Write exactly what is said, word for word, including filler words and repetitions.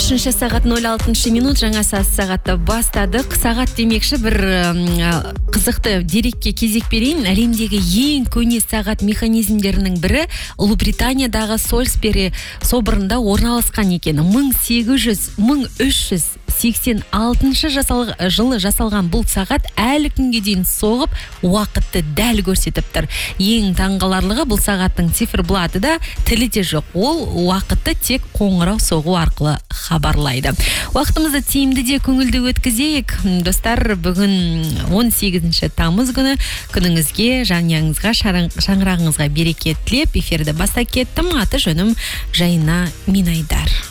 үшінші сағат нөл алтыншы минут жаңа сағатты бастадық. Сағат демекші бір қызықты дерекке кезек берейін. Әлемдегі ең көне сағат механизмдерінің бірі Ұлыбританиядағы Солсбери соборында орналасқан екен. мың сегіз жүз мың үш жүз сексен алтыншы жылы жасалған бұл сағат әлі күнге дейін соғып, уақытты дәл көрсетіп тұр. Ең таңғаларлығы бұл сағаттың циферблаты да, тілі де жоқ. Ол уақытты тек қоңырау соғу арқылы хабарлайды. Уақытымызды тиімді де көңілді өткізейік. Достар, бүгін он сегізінші тамыз күні, күніңізге, жанұяңызға, шаңырағыңызға береке тілеп, эфирді баста кеттім. Аты жөнім Жайна Минайдар.